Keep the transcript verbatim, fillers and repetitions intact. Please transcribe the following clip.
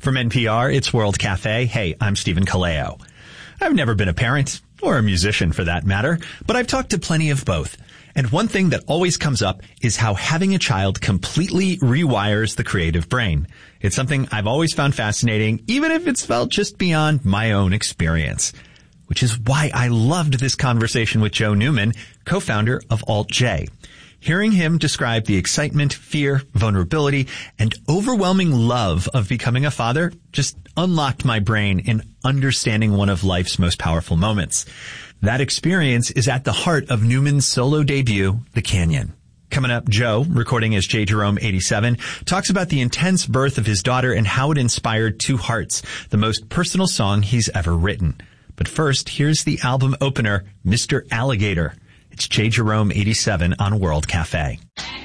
From N P R, it's World Cafe. Hey, I'm Stephen Kaleo. I've never been a parent, or a musician for that matter, but I've talked to plenty of both. And one thing that always comes up is how having a child completely rewires the creative brain. It's something I've always found fascinating, even if it's felt just beyond my own experience. Which is why I loved this conversation with Joe Newman, co-founder of Alt-J. Hearing him describe the excitement, fear, vulnerability, and overwhelming love of becoming a father just unlocked my brain in understanding one of life's most powerful moments. That experience is at the heart of Newman's solo debut, The Canyon. Coming up, Joe, recording as J. Jerome eighty-seven, talks about the intense birth of his daughter and how it inspired Two Hearts, the most personal song he's ever written. But first, here's the album opener, Mister Alligator. It's J. Jerome eighty-seven on World Cafe.